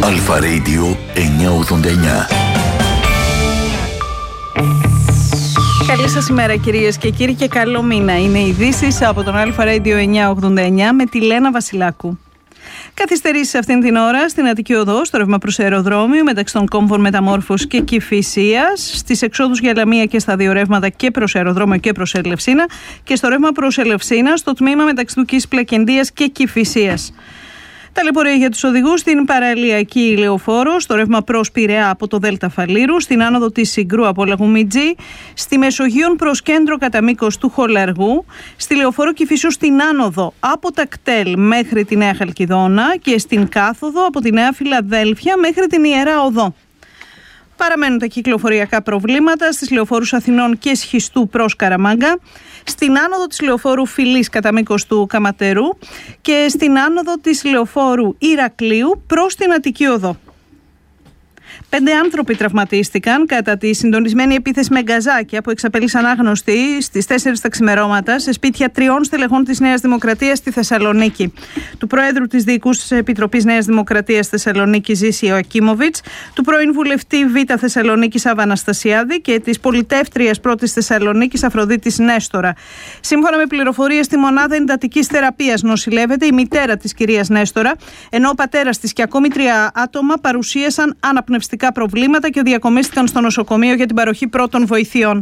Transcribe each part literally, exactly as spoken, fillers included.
Αλφα Radio εννιακόσια ογδόντα εννιά. Καλή σας ημέρα κυρίες και κύριοι και καλό μήνα. Είναι οι ειδήσεις από τον Αλφα Radio εννιακόσια ογδόντα εννιά με τη Λένα Βασιλάκου. Καθυστερήσεις αυτήν την ώρα στην Αττική Οδό, στο ρεύμα προς αεροδρόμιο μεταξύ των κόμβων Μεταμόρφωσης και Κηφισίας, στις εξόδους για Λαμία και στα δύο ρεύματα και προς αεροδρόμιο και προς Ελευσίνα και στο ρεύμα προς Ελευσίνα στο τμήμα μεταξύ του Κης Πλακεντίας και Κηφισίας. Ταλαιπωρία για τους οδηγούς στην παραλιακή λεωφόρο, στο ρεύμα προς Πειραιά από το Δέλτα Φαλήρου, στην άνοδο της Συγκρού από Λαγουμιτζή, στη Μεσογείων προς κέντρο κατά μήκος του Χολαργού, στη λεωφόρο Κηφισού στην άνοδο από τα Κτέλ μέχρι τη Νέα Χαλκιδόνα και στην κάθοδο από τη Νέα Φιλαδέλφια μέχρι την Ιερά Οδό. Παραμένουν τα κυκλοφοριακά προβλήματα στις λεωφόρους Αθηνών και Σχιστού προς Καραμάγκα, στην άνοδο της λεωφόρου Φιλής κατά μήκος του Καματερού και στην άνοδο της λεωφόρου Ηρακλείου προς την Αττική Οδό. Πέντε άνθρωποι τραυματίστηκαν κατά τη συντονισμένη επίθεση με γκαζάκια που εξαπέλυσαν άγνωστοι στις τέσσερις τα ξημερώματα σε σπίτια τριών στελεχών της Νέας Δημοκρατίας στη Θεσσαλονίκη. Του Προέδρου της Διοικούσης Επιτροπής Νέας Δημοκρατίας Θεσσαλονίκης Ζήση Ιωακίμοβιτς, του πρώην Βουλευτή Β' Θεσσαλονίκης Άβα Αναστασιάδη και της Πολιτεύτριας Πρώτης Θεσσαλονίκης Αφροδίτης Νέστορα. Σύμφωνα με πληροφορίες, στη μονάδα εντατικής θεραπείας νοσηλεύεται η μητέρα της κυρίας Νέστορα, ενώ ο πατέρας της και ακόμη τρία άτομα παρουσίασαν αναπνευστικά προβλήματα και διακομίστηκαν στο νοσοκομείο για την παροχή πρώτων βοηθειών.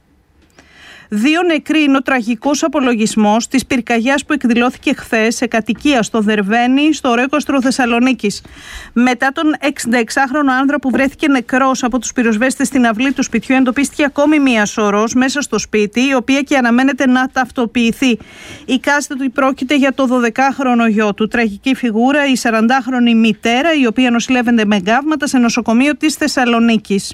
Δύο νεκροί είναι ο τραγικός απολογισμός της πυρκαγιάς που εκδηλώθηκε χθες σε κατοικία στο Δερβαίνι, στο Ρέκοστρο Θεσσαλονίκης. Μετά τον εξηνταεξάχρονο άνδρα που βρέθηκε νεκρός από τους πυροσβέστες στην αυλή του σπιτιού, εντοπίστηκε ακόμη μία σωρός μέσα στο σπίτι, η οποία και αναμένεται να ταυτοποιηθεί. Εικάζεται ότι πρόκειται για το δωδεκάχρονο γιο του. Τραγική φιγούρα η σαραντάχρονη μητέρα, η οποία νοσηλεύεται με γκάβματα σε νοσοκομείο της Θεσσαλονίκης.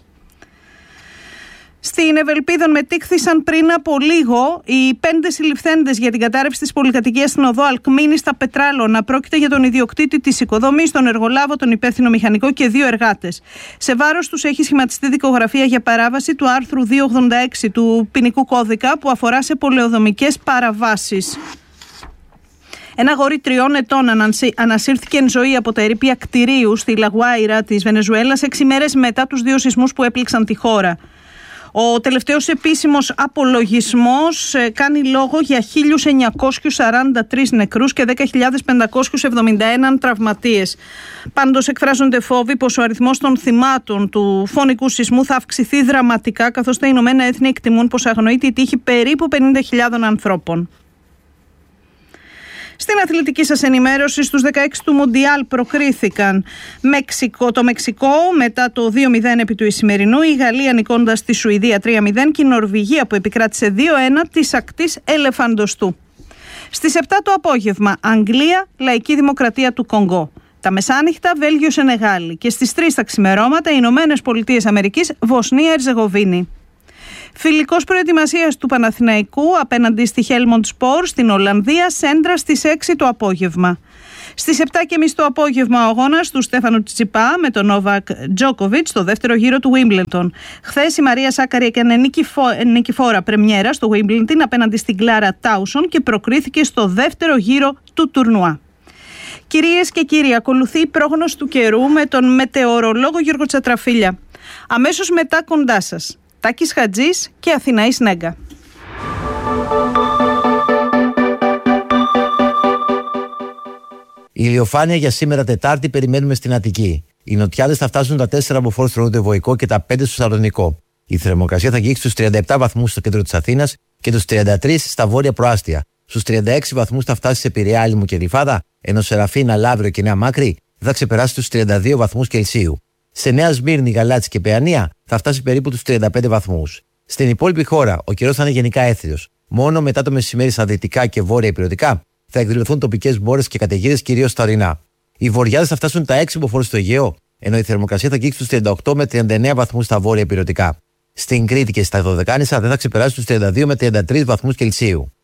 Στην Ευελπίδων μετήχθησαν πριν από λίγο οι πέντε συλληφθέντες για την κατάρρευση της πολυκατοικίας στην οδό Αλκμήνη στα Πετράλωνα. Πρόκειται για τον ιδιοκτήτη της οικοδομής, τον εργολάβο, τον υπεύθυνο μηχανικό και δύο εργάτες. Σε βάρος τους έχει σχηματιστεί δικογραφία για παράβαση του άρθρου διακόσια ογδόντα έξι του ποινικού κώδικα που αφορά σε πολεοδομικές παραβάσεις. Ένα αγόρι τριών ετών ανασύρθηκε εν ζωή από τα ερείπια κτηρίου στη Λαγουάιρα της Βενεζουέλας έξι μέρες μετά τους δύο σεισμούς που έπληξαν τη χώρα. Ο τελευταίος επίσημος απολογισμός κάνει λόγο για χίλιους εννιακόσιους σαράντα τρεις νεκρούς και δέκα χιλιάδες πεντακόσιους εβδομήντα ένα τραυματίες. Πάντως εκφράζονται φόβοι πως ο αριθμός των θυμάτων του φωνικού σεισμού θα αυξηθεί δραματικά, καθώς τα Ηνωμένα Έθνη εκτιμούν πως αγνοείται η τύχη περίπου πενήντα χιλιάδων ανθρώπων. Στην αθλητική σας ενημέρωση, στους δεκαέξι του Μουντιάλ προκρίθηκαν Μεξικό, το Μεξικό μετά το δύο μηδέν επί του Ισημερινού, η Γαλλία νικώντας τη Σουηδία τρία μηδέν και η Νορβηγία που επικράτησε δύο ένα της ακτής Ελεφαντοστού. Στις επτά το απόγευμα, Αγγλία, Λαϊκή Δημοκρατία του Κονγκό. Τα μεσάνυχτα, Βέλγιο Σενεγάλη και στις τρεις τα ξημερώματα, Ηνωμένες Πολιτείες Αμερικής, Βοσνία Ερζεγοβίνη. Φιλικός προετοιμασίας του Παναθηναϊκού απέναντι στη Helmond Sport στην Ολλανδία, Σέντρα στις έξι το απόγευμα. Στις επτά και μισή το απόγευμα ο αγώνας του Στέφανου Τσιτσιπά με τον Νόβακ Τζόκοβιτς στο δεύτερο γύρο του Wimbledon. Χθες η Μαρία Σάκαρη έκανε νικηφόρα πρεμιέρα στο Wimbledon απέναντι στην Κλάρα Τάουσον και προκρίθηκε στο δεύτερο γύρο του τουρνουά. Κυρίες και κύριοι, ακολουθεί η πρόγνωση του καιρού με τον μετεωρολόγο Γιώργο Τσατραφίλια. Αμέσως μετά κοντά σας Τάκης Χατζής και Αθηναής Νέγκα. Η ηλιοφάνεια για σήμερα Τετάρτη περιμένουμε στην Αττική. Οι νοτιάδες θα φτάσουν τα τέσσερα από φόρους στο Νότιο και τα πέντε στο Σαλονικό. Η θερμοκρασία θα αγγίξει στους τριάντα επτά βαθμούς στο κέντρο της Αθήνας και τους τριάντα τρεις στα βόρεια προάστια. Στους τριάντα έξι βαθμούς θα φτάσει σε Πειραιά, Άλυμο και Γλυφάδα, ενώ Σεραφίνα, Λαύριο και Νέα Μάκρη θα ξεπεράσει τους τριάντα δύο βαθμούς Κελσίου. Σε Νέα Σμύρνη, Γαλάτσι και Παιανία θα φτάσει περίπου τους τριάντα πέντε βαθμούς. Στην υπόλοιπη χώρα ο καιρός θα είναι γενικά έθριος. Μόνο μετά το μεσημέρι στα δυτικά και βόρεια υπηρετικά θα εκδηλωθούν τοπικές μπόρες και καταιγίδες, κυρίως στα ορεινά. Οι βορειάδες θα φτάσουν τα έξι μποφόρ στο Αιγαίο, ενώ η θερμοκρασία θα αγγίξει τους τριάντα οκτώ με τριάντα εννέα βαθμούς στα βόρεια υπηρετικά. Στην Κρήτη και στα Δωδεκάνησα δεν θα ξεπεράσει τους τριάντα δύο με τριάντα τρεις βαθμούς Κελσίου.